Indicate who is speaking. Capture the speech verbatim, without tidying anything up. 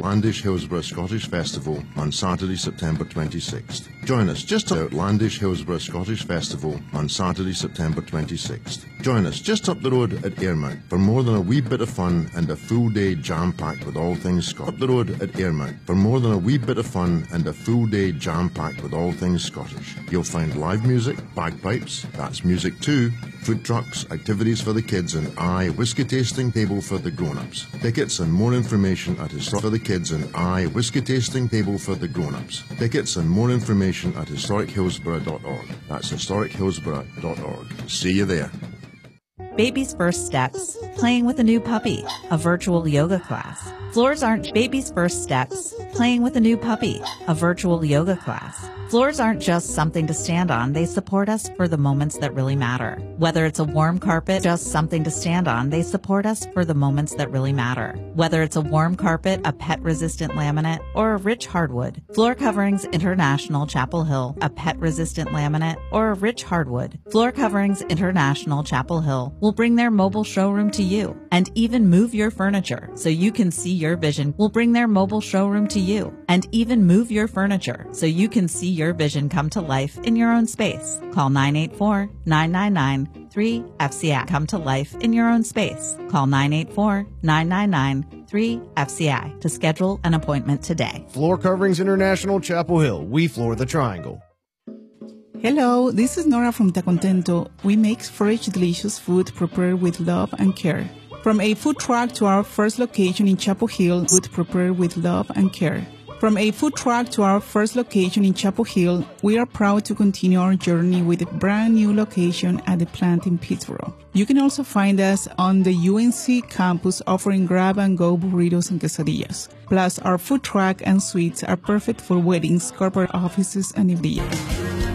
Speaker 1: Outlandish Hillsborough Scottish Festival on Saturday, September twenty-sixth. Join us just at Outlandish Hillsborough Scottish Festival on Saturday, September twenty-sixth. Join us just up the road at Airmount for more than a wee bit of fun and a full day jam-packed with all things Scottish. Up the road at Airmount for more than a wee bit of fun and a full day jam-packed with all things Scottish. You'll find live music, bagpipes, that's music too, food trucks, activities for the kids, and aye, whisky tasting table for the grown-ups. Tickets and more information at Historic for the Kids and aye, whisky tasting table for the grown-ups. Tickets and more information at historic hillsborough dot org. That's historic hillsborough dot org. See you there.
Speaker 2: Baby's First Steps, playing with a new puppy, a virtual yoga class. Floors aren't Baby's First Steps, playing with a new puppy, a virtual yoga class. Floors aren't just something to stand on, they support us for the moments that really matter. Whether it's a warm carpet, just something to stand on, they support us for the moments that really matter. Whether it's a warm carpet, a pet-resistant laminate, or a rich hardwood, Floor Coverings International Chapel Hill, a pet-resistant laminate, or a rich hardwood, Floor Coverings International Chapel Hill will bring their mobile showroom to you and even move your furniture so you can see your vision. Will bring their mobile showroom to you and even move your furniture so you can see your vision come to life in your own space. Call nine eight four, nine nine nine, three F C I. Come to life in your own space. Call nine eight four, nine nine nine, three F C I to schedule an appointment today.
Speaker 3: Floor Coverings International Chapel Hill. We floor the triangle.
Speaker 4: Hello, this is Nora from Tacontento. We make fresh, delicious food prepared with love and care. From a food truck to our first location in Chapel Hill, food prepared with love and care. From a food truck to our first location in Chapel Hill, we are proud to continue our journey with a brand new location at the plant in Pittsburgh. You can also find us on the U N C campus offering grab-and-go burritos and quesadillas. Plus, our food truck and suites are perfect for weddings, corporate offices, and events.